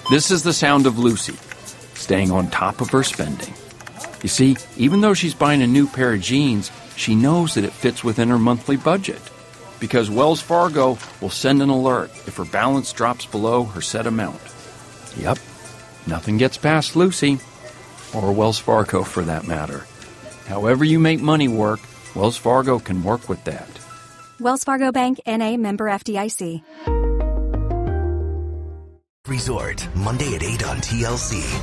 This is the sound of Lucy, staying on top of her spending. You see, even though she's buying a new pair of jeans, she knows that it fits within her monthly budget, because Wells Fargo will send an alert if her balance drops below her set amount. Yep, nothing gets past Lucy, or Wells Fargo for that matter. However you make money work, Wells Fargo can work with that. Wells Fargo Bank, N.A., member FDIC. Resort, Monday at 8 on TLC.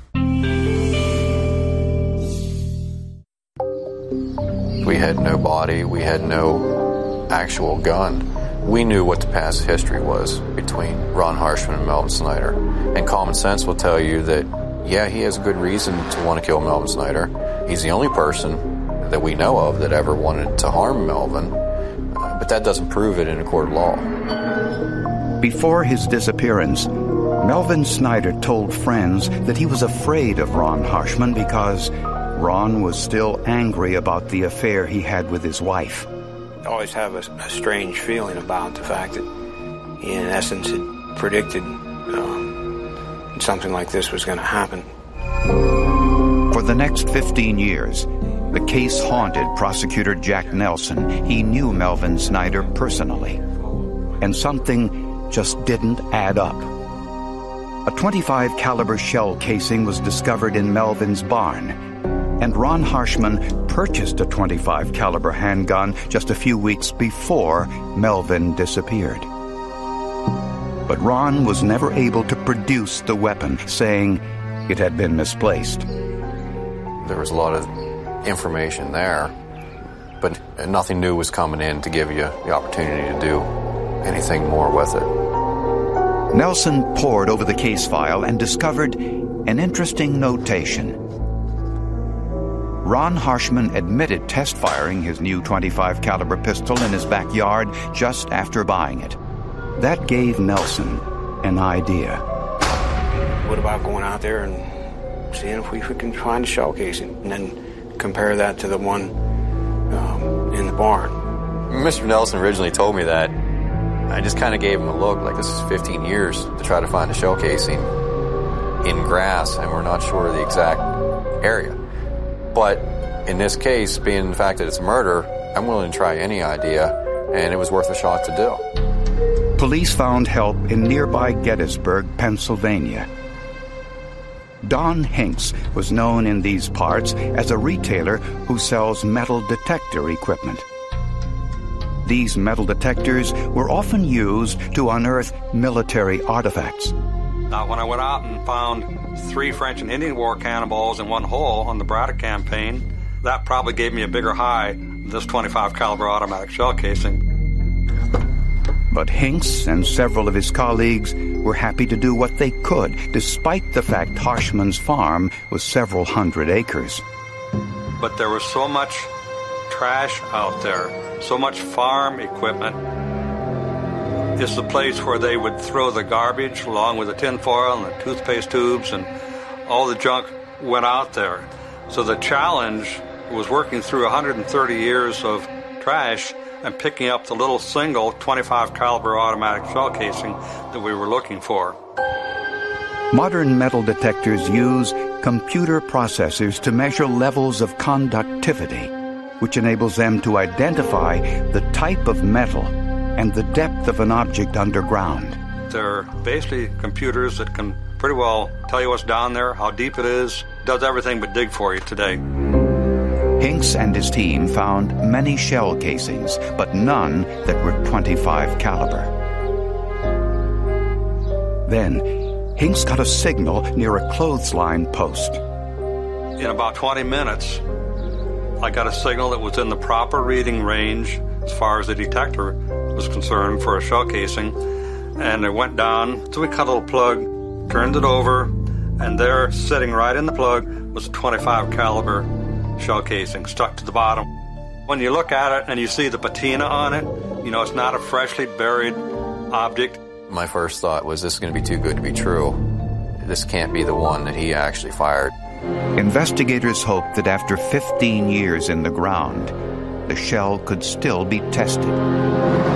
We had no body, we had no actual gun. We knew what the past history was between Ron Harshman and Melvin Snyder. And common sense will tell you that, yeah, he has a good reason to want to kill Melvin Snyder. He's the only person that we know of that ever wanted to harm Melvin. But that doesn't prove it in a court of law. Before his disappearance, Melvin Snyder told friends that he was afraid of Ron Harshman because Ron was still angry about the affair he had with his wife. I always have a strange feeling about the fact that he, in essence, had predicted something like this was going to happen. For the next 15 years, the case haunted prosecutor Jack Nelson. He knew Melvin Snyder personally, and something just didn't add up. A .25 caliber shell casing was discovered in Melvin's barn, and Ron Harshman purchased a .25 caliber handgun just a few weeks before Melvin disappeared. But Ron was never able to produce the weapon, saying it had been misplaced. There was a lot of information there, but nothing new was coming in to give you the opportunity to do anything more with it. Nelson pored over the case file and discovered an interesting notation. Ron Harshman admitted test firing his new .25 caliber pistol in his backyard just after buying it. That gave Nelson an idea. What about going out there and seeing if we can find a shell casing, and then compare that to the one in the barn? Mr. Nelson originally told me that. I just kind of gave him a look, like this is 15 years to try to find a shell casing in grass, and we're not sure of the exact area. But in this case, being the fact that it's a murder, I'm willing to try any idea, and it was worth a shot to do. Police found help in nearby Gettysburg, Pennsylvania. Don Hinks was known in these parts as a retailer who sells metal detector equipment. These metal detectors were often used to unearth military artifacts. Now, when I went out and found 3 French and Indian War cannonballs in one hole on the Braddock campaign, that probably gave me a bigger high than this .25 caliber automatic shell casing. But Hinks and several of his colleagues were happy to do what they could, despite the fact Harshman's farm was several hundred acres. But there was so much trash out there, so much farm equipment. It's the place where they would throw the garbage along with the tin foil and the toothpaste tubes, and all the junk went out there. So the challenge was working through 130 years of trash and picking up the little single .25 caliber automatic shell casing that we were looking for. Modern metal detectors use computer processors to measure levels of conductivity, which enables them to identify the type of metal and the depth of an object underground. They're basically computers that can pretty well tell you what's down there, how deep it is, does everything but dig for you today. Hinks and his team found many shell casings, but none that were .25 caliber. Then, Hinks got a signal near a clothesline post. In about 20 minutes, I got a signal that was in the proper reading range as far as the detector was concerned for a shell casing, and it went down, so we cut a little plug, turned it over, and there, sitting right in the plug, was a .25 caliber shell casing stuck to the bottom. When you look at it and you see the patina on it, you know it's not a freshly buried object. My first thought was, this is going to be too good to be true. This can't be the one that he actually fired. Investigators hoped that after 15 years in the ground, the shell could still be tested.